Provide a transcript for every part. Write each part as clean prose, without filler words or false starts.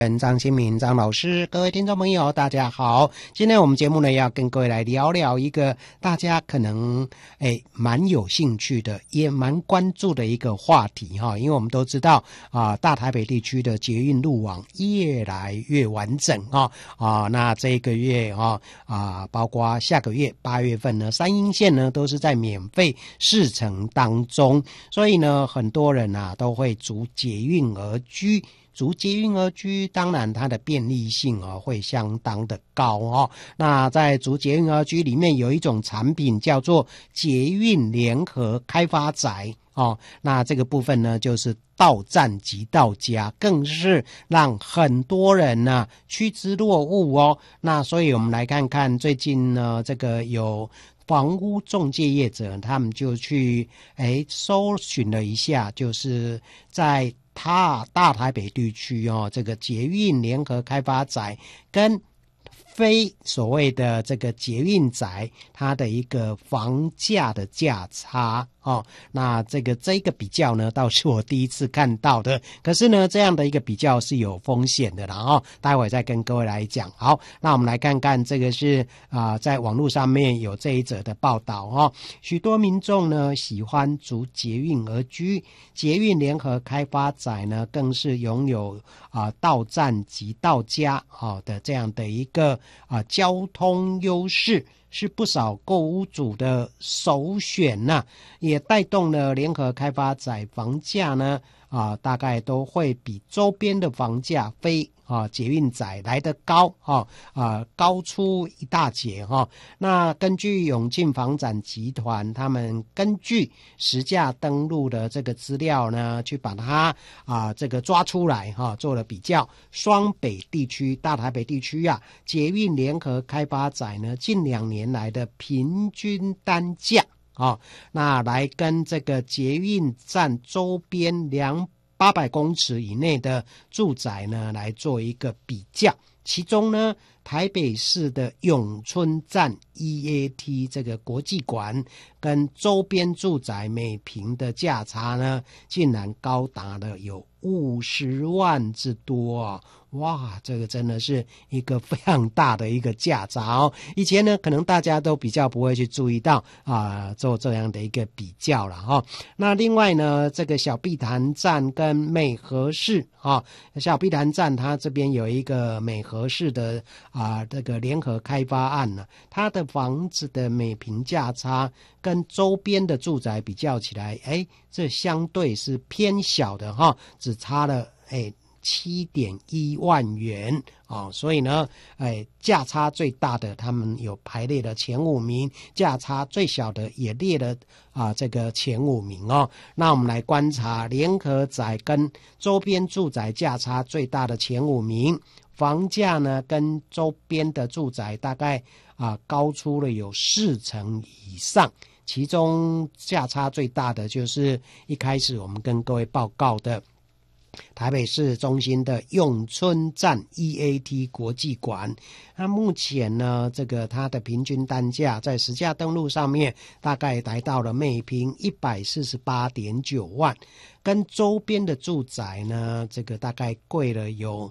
张新民张老师，各位听众朋友大家好，今天我们节目呢要跟各位来聊聊一个大家可能蛮有兴趣的也蛮关注的一个话题哈，因为我们都知道大台北地区的捷运路网越来越完整那这个月包括下个月8月份呢，三鶯线呢都是在免费试乘当中，所以呢很多人都会逐捷运而居。逐捷运而居，当然它的便利性会相当的高那在逐捷运而居里面有一种产品叫做捷运联合开发宅那这个部分呢就是到站即到家，更是让很多人趋之若鹜那所以我们来看看最近呢这个有房屋中介业者他们就去搜寻了一下，就是在大台北地区这个捷运联合开发宅跟非所谓的这个捷运宅它的一个房价的价差那这个比较呢倒是我第一次看到的，可是呢这样的一个比较是有风险的啦待会再跟各位来讲。好，那我们来看看这个是在网络上面有这一则的报道许多民众呢喜欢逐捷运而居，捷运联合开发宅呢更是拥有到站即到家的这样的一个交通优势，是不少购屋主的首选也带动了联合开发宅房价呢大概都会比周边的房价非捷运宅来得高高出一大截那根据永庆房产集团他们根据实价登录的这个资料呢去把它这个抓出来做了比较，双北地区大台北地区捷运联合开发宅呢近2年来的平均单价那来跟这个捷运站周边800公尺以内的住宅呢来做一个比较，其中呢台北市的永春站 EAT 这个国际馆跟周边住宅每坪的价差呢竟然高达了有50万之多哇，这个真的是一个非常大的一个价差以前呢可能大家都比较不会去注意到做这样的一个比较了那另外呢这个小碧潭站跟美和市小碧潭站它这边有一个美和市的这个联合开发案呢，它的房子的每坪价差跟周边的住宅比较起来这相对是偏小的只差了7.1万元所以呢价差最大的他们有排列了前5名，价差最小的也列了这个前5名那我们来观察联合宅跟周边住宅价差最大的前5名，房价呢跟周边的住宅大概高出了有4成以上，其中价差最大的就是一开始我们跟各位报告的台北市中心的永春站 EAT 国际馆，那目前呢这个它的平均单价在实价登录上面大概来到了每坪 148.9 万，跟周边的住宅呢这个大概贵了有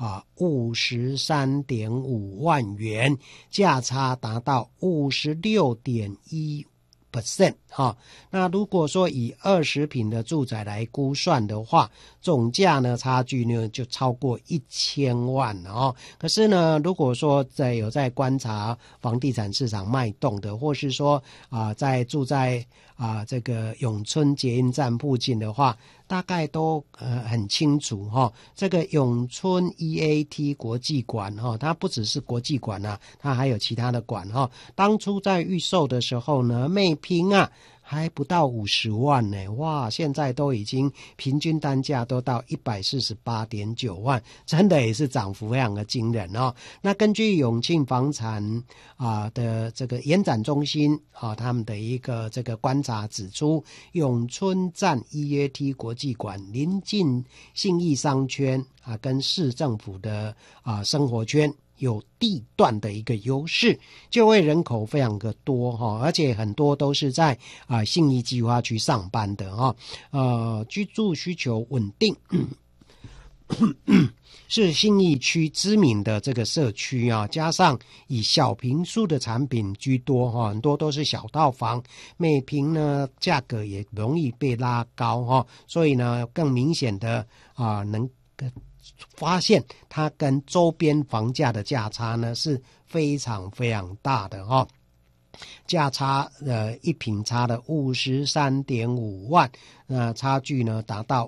53.5 万元，价差达到 56.1%那如果说以20坪的住宅来估算的话，总价呢差距呢就超过1000万可是呢如果说有在观察房地产市场脉动的，或是说住在这个永春捷运站附近的话，大概都很清楚这个永春 EAT 国际馆它不只是国际馆它还有其他的馆当初在预售的时候呢，每坪还不到50万呢，哇！现在都已经平均单价都到 148.9 万，真的也是涨幅非常的惊人那根据永庆房产的这个延展中心他们的一个这个观察指出，永春站 EAT 国际馆临近信义商圈跟市政府的生活圈，有地段的一个优势，就业人口非常的多而且很多都是在信义计划区上班的居住需求稳定是信义区知名的这个社区啊，加上以小坪数的产品居多哈，很多都是小套房，每坪呢价格也容易被拉高哈，所以呢更明显的能发现它跟周边房价的价差呢是非常非常大的哈。价差一坪差了 53.5 万，差距呢达到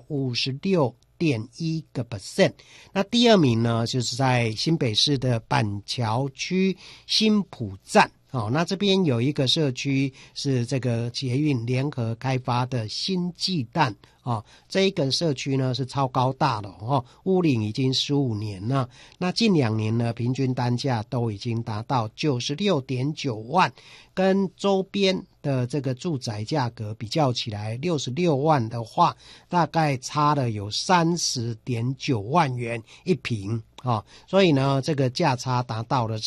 56.1%。那第二名呢，就是在新北市的板桥区新埔站。那这边有一个社区是这个捷运联合开发的新巨蛋这一个社区呢是超高大的屋龄已经15年了。那近2年呢，平均单价都已经达到 96.9 万，跟周边的这个住宅价格比较起来，66万的话，大概差了有 30.9 万元一坪。所以呢，这个价差达到了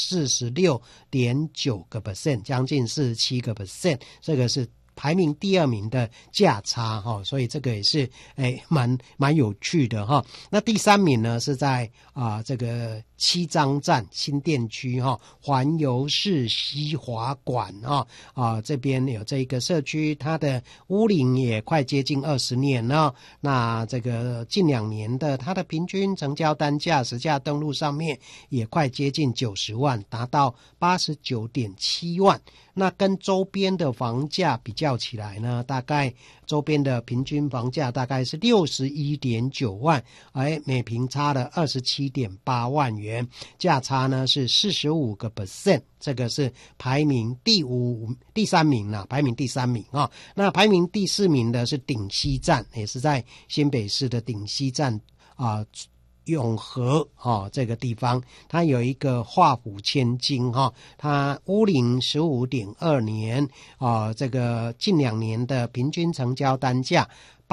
46.9%， 将近 47%， 这个是排名第2名的价差所以这个也是蛮有趣的那第3名呢是在这个七张站新店区环游式西华馆这边有这一个社区，它的屋龄也快接近20年了。那这个近2年的它的平均成交单价实价登录上面也快接近90万，达到 89.7 万。那跟周边的房价比较起来呢，大概周边的平均房价大概是 61.9 万，每坪差了 27.8 万元，价差呢是 45%， 这个是排名第3名啦，排名第3名那排名第4名的是顶溪站，也是在新北市的顶溪站永和这个地方，它有一个画虎千金它屋龄 15.2 年这个近2年的平均成交单价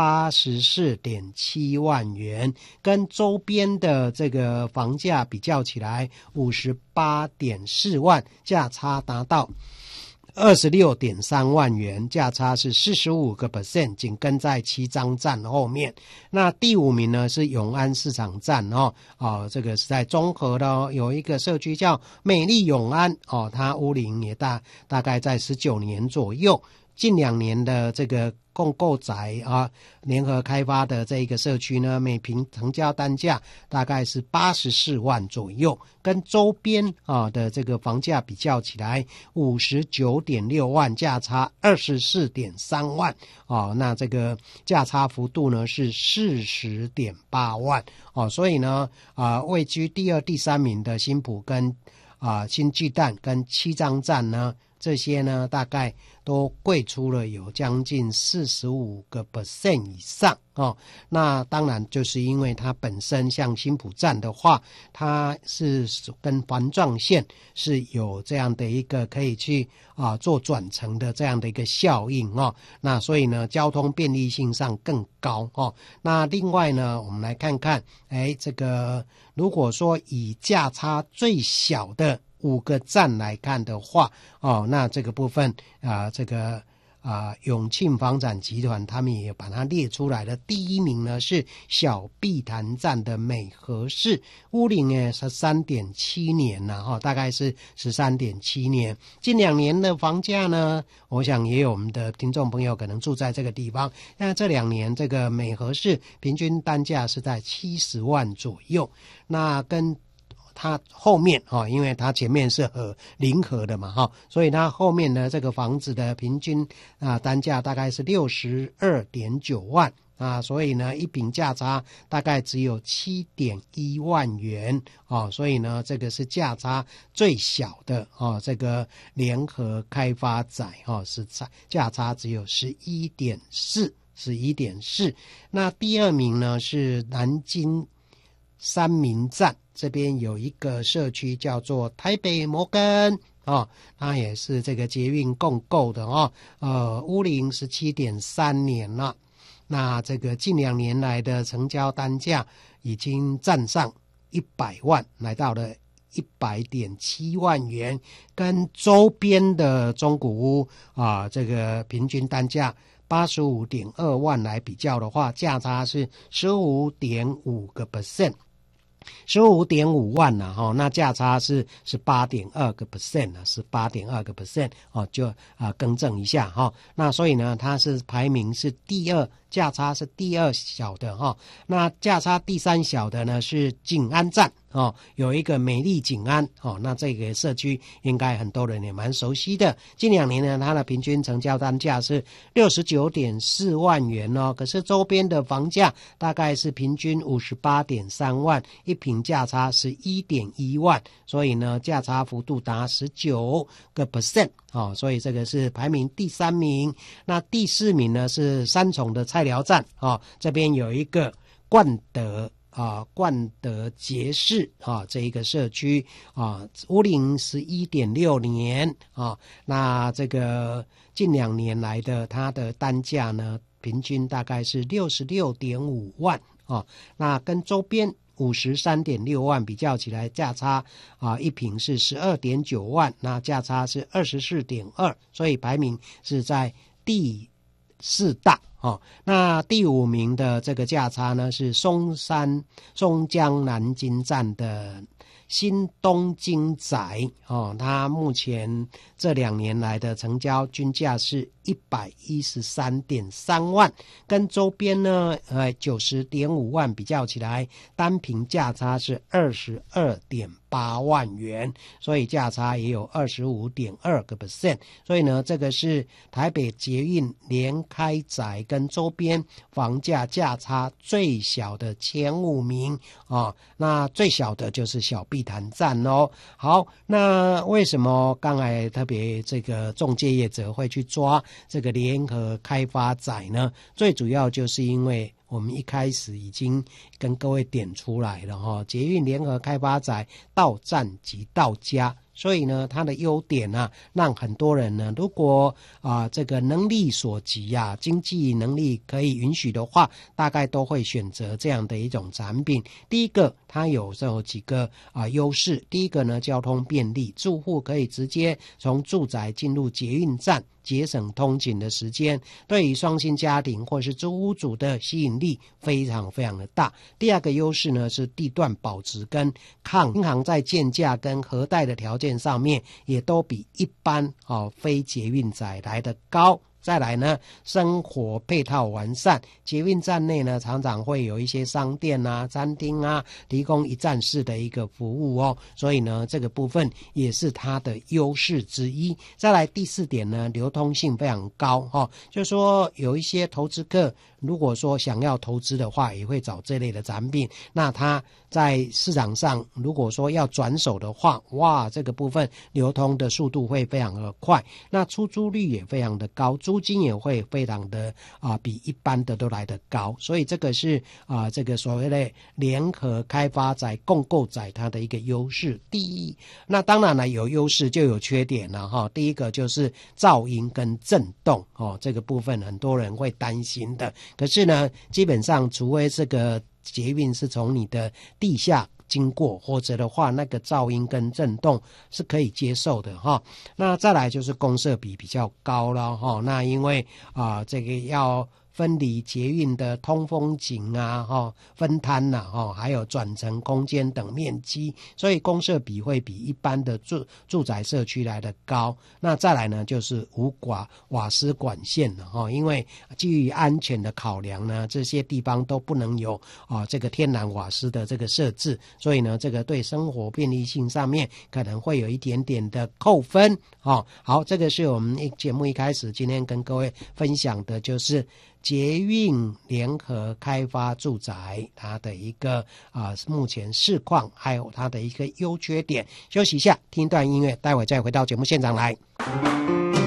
84.7 万元，跟周边的这个房价比较起来 58.4 万，价差达到26.3 万元，价差是 45%， 紧跟在七张站后面。那第5名呢是永安市场站这个是在中和的有一个社区叫美丽永安它屋龄也大概在19年左右。近2年的这个共构宅联合开发的这一个社区呢，每坪成交单价大概是84万左右，跟周边的这个房价比较起来 59.6 万，价差 24.3 万那这个价差幅度呢是 40.8 万所以呢位居第2、第3名的新埔跟新巨蛋跟七张站呢，这些呢大概都贵出了有将近 45% 以上那当然就是因为它本身像新埔站的话，它是跟环状线是有这样的一个可以去做转乘的这样的一个效应那所以呢交通便利性上更高那另外呢我们来看看这个如果说以价差最小的5个站来看的话那这个部分这个永庆房产集团他们也把它列出来了。第1名呢是小碧潭站的美和市，屋龄呢是 13.7 年了大概是 13.7 年。近2年的房价呢，我想也有我们的听众朋友可能住在这个地方，那这2年这个美和市平均单价是在70万左右，那跟它后面因为它前面是临河的嘛所以它后面呢这个房子的平均单价大概是 62.9 万所以呢一坪价差大概只有 7.1 万元所以呢这个是价差最小的这个联合开发宅是价差只有 11.4。那第2名呢是南京三民站，这边有一个社区叫做台北摩根它也是这个捷运共构的屋龄 17.3 年了。那这个近2年来的成交单价已经站上100万，来到了 100.7 万元，跟周边的中古屋这个平均单价 85.2万来比较的话，价差是 15.5%。15.5万了哈，那价差是 18.2% 啊，18.2% 哦，就更正一下哈。那所以呢，它是排名是第二，价差是第二小的哈。那价差第三小的呢是景安站哦，有一个美丽景安哦，那这个社区应该很多人也蛮熟悉的。近2年呢，它的平均成交单价是 69.4 万元哦，可是周边的房价大概是平均 58.3 万，一坪价差是 1.1 万，所以呢价差幅度达 19% 哦，所以这个是排名第3名。那第4名呢是三重的菜寮站哦，这边有一个冠德杰士这一个社区屋龄11.6年那这个近2年来的它的单价呢，平均大概是 66.5 万那跟周边53.6 万比较起来，价差一坪是 12.9 万，那价差是 24.2， 所以排名是在第4大那第5名的这个价差呢是松江南京站的新东京宅它目前这2年来的成交均价是 113.3 万，跟周边呢90.5 万比较起来，单坪价差是 22.8 万元，所以价差也有 25.2%。所以呢，这个是台北捷运联开宅跟周边房价价差最小的前5名那最小的就是小碧潭站哦。好，那为什么刚才特别这个仲介业者会去抓这个联合开发宅呢？最主要就是因为我们一开始已经跟各位点出来了捷运联合开发宅到站即到家，所以呢它的优点让很多人呢，如果这个能力所及经济能力可以允许的话，大概都会选择这样的一种产品。第一个，它有几个优势。第一个呢，交通便利，住户可以直接从住宅进入捷运站，节省通勤的时间，对于双薪家庭或是租屋主的吸引力非常非常的大。第二个优势呢是地段保值跟抗银行在建价跟核贷的条件上面也都比一般非捷运宅来得高。再来呢，生活配套完善，捷运站内呢常常会有一些商店餐厅提供一站式的一个服务所以呢这个部分也是它的优势之一。再来第4点呢，流通性非常高就是说有一些投资客如果说想要投资的话，也会找这类的产品，那它在市场上如果说要转手的话，哇，这个部分流通的速度会非常的快，那出租率也非常的高，租金也会非常的比一般的都来得高，所以这个是这个所谓的联合开发宅共构宅它的一个优势。第一，那当然了，有优势就有缺点了第一个就是噪音跟震动这个部分很多人会担心的，可是呢基本上除非这个捷运是从你的地下经过，或者的话那个噪音跟震动是可以接受的那再来就是公设比比较高了那因为这个要分离捷运的通风井分摊还有转乘空间等面积，所以公设比会比一般的住宅社区来的高。那再来呢就是无瓦斯管线因为基于安全的考量呢，这些地方都不能有这个天然瓦斯的这个设置，所以呢这个对生活便利性上面可能会有一点点的扣分好，这个是我们节目一开始今天跟各位分享的，就是捷运联合开发住宅它的一个目前市况，还有它的一个优缺点。休息一下，听一段音乐，待会再回到节目现场来。